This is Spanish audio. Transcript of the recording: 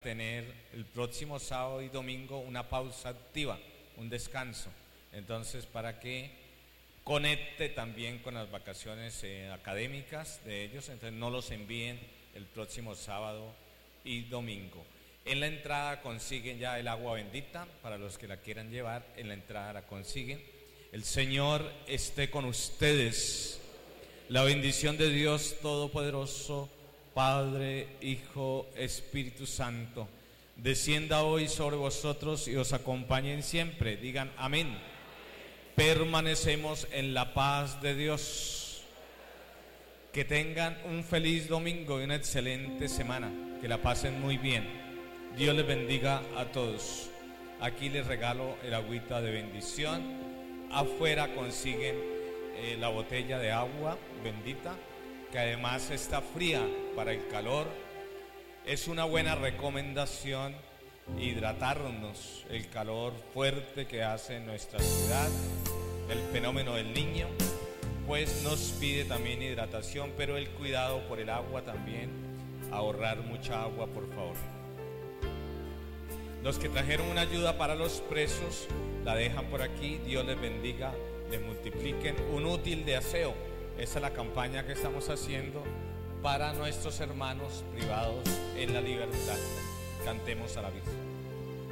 tener el próximo sábado y domingo una pausa activa, un descanso. Entonces, para que conecte también con las vacaciones académicas de ellos, entonces no los envíen el próximo sábado y domingo. En la entrada consiguen ya el agua bendita, para los que la quieran llevar, en la entrada la consiguen. El Señor esté con ustedes. La bendición de Dios Todopoderoso, Padre, Hijo, Espíritu Santo, descienda hoy sobre vosotros y os acompañen siempre. Digan amén. Permanecemos en la paz de Dios. Que tengan un feliz domingo y una excelente semana. Que la pasen muy bien. Dios les bendiga a todos. Aquí les regalo el agüita de bendición. Afuera consiguen la botella de agua bendita, que además está fría para el calor. Es una buena recomendación hidratarnos. El calor fuerte que hace en nuestra ciudad, el fenómeno del Niño, pues nos pide también hidratación, pero el cuidado por el agua también, ahorrar mucha agua, por favor. Los que trajeron una ayuda para los presos la dejan por aquí. Dios les bendiga, les multipliquen un útil de aseo. Esa es la campaña que estamos haciendo para nuestros hermanos privados en la libertad. Cantemos a la Virgen.